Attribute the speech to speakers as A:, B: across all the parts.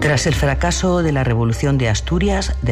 A: Tras el fracaso de la Revolución de Asturias de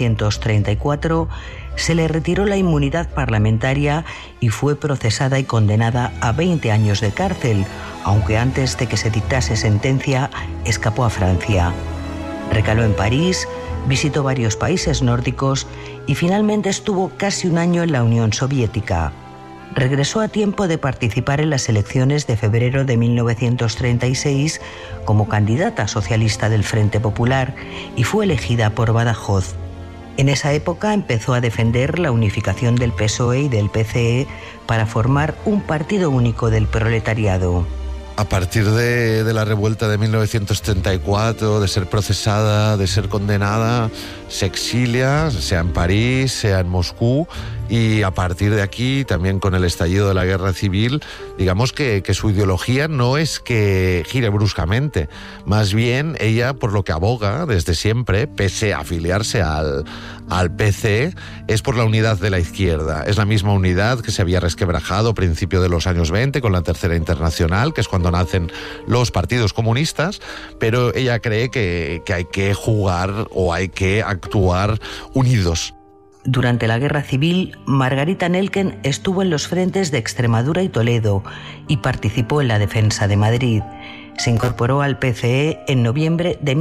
A: 1934, se le retiró la inmunidad parlamentaria y fue procesada y condenada a 20 años de cárcel, aunque antes de que se dictase sentencia escapó a Francia. Recaló en París, visitó varios países nórdicos y finalmente estuvo casi un año en la Unión Soviética. Regresó a tiempo de participar en las elecciones de febrero de 1936 como candidata socialista del Frente Popular y fue elegida por Badajoz. En esa época empezó a defender la unificación del PSOE y del PCE para formar un partido único del proletariado.
B: A partir de la revuelta de 1934, de ser procesada, de ser condenada, se exilia, sea en París, sea en Moscú, y a partir de aquí, también con el estallido de la guerra civil, digamos que su ideología no es que gire bruscamente, más bien ella, por lo que aboga desde siempre, pese a afiliarse al PC, es por la unidad de la izquierda. Es la misma unidad que se había resquebrajado a principios de los años 20 con la Tercera Internacional, que es cuando nacen los partidos comunistas, pero ella cree que hay que jugar o hay que actuar unidos.
A: Durante la Guerra Civil, Margarita Nelken estuvo en los frentes de Extremadura y Toledo y participó en la defensa de Madrid. Se incorporó al PCE en noviembre de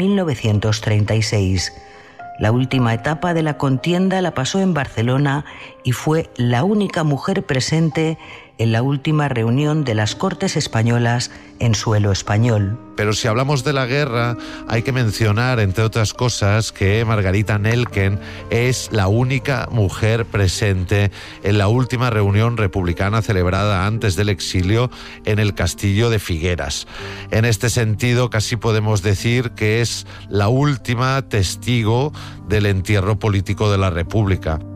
A: 1936. La última etapa de la contienda la pasó en Barcelona y fue la única mujer presente en la última reunión de las Cortes Españolas en suelo español.
B: Pero si hablamos de la guerra, hay que mencionar, entre otras cosas, que Margarita Nelken es la única mujer presente en la última reunión republicana celebrada antes del exilio en el castillo de Figueras. En este sentido, casi podemos decir que es la última testigo del entierro político de la República.